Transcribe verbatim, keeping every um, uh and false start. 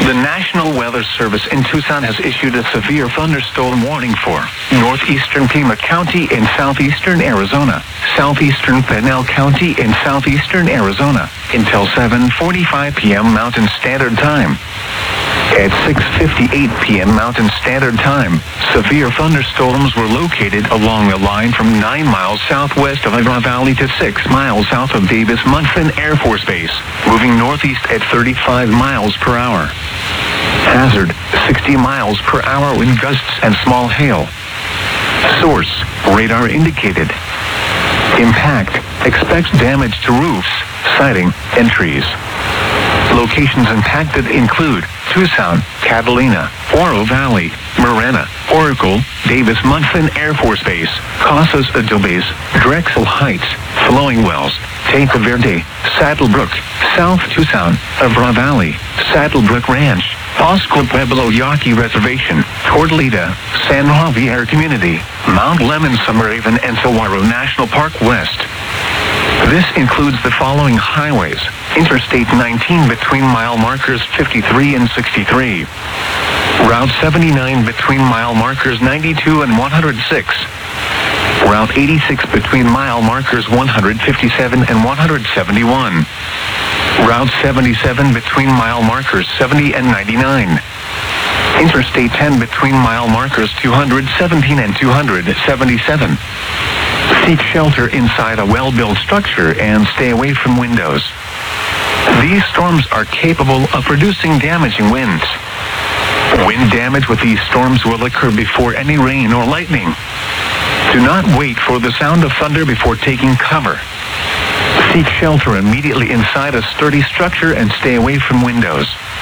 The National Weather Service in Tucson has issued a severe thunderstorm warning for northeastern Pima County in southeastern Arizona, southeastern Pinal County in southeastern Arizona, until seven forty-five p.m. Mountain Standard Time. At six fifty-eight p.m. Mountain Standard Time, severe thunderstorms were located along the line from nine miles southwest of Ivra Valley to six miles south of Davis-Monthan Air Force Base, moving northeast at thirty-five miles per hour. Hazard, sixty miles per hour wind gusts and small hail. Source, radar indicated. Impact, expects damage to roofs, siding, and trees. Locations impacted include Tucson, Catalina, Oro Valley, Marana, Oracle, Davis-Monthan Air Force Base, Casas Adobes, Drexel Heights, Flowing Wells, Teta Verde, Saddlebrook, South Tucson, Ivra Valley, Saddlebrook Ranch, Osco Pueblo Yaqui Reservation, Tortolita, San Javier Community, Mount Lemon Summerhaven, and Saguaro National Park West. This includes the following highways: Interstate nineteen between mile markers fifty-three and sixty-three. Route seventy-nine between mile markers ninety-two and one hundred six. Route eighty-six between mile markers one hundred fifty-seven and one hundred seventy-one. Route seventy-seven between mile markers seventy and ninety-nine. Interstate ten between mile markers two hundred seventeen and two hundred seventy-seven. Seek shelter inside a well-built structure and stay away from windows. These storms are capable of producing damaging winds. Wind damage with these storms will occur before any rain or lightning. Do not wait for the sound of thunder before taking cover. Seek shelter immediately inside a sturdy structure and stay away from windows.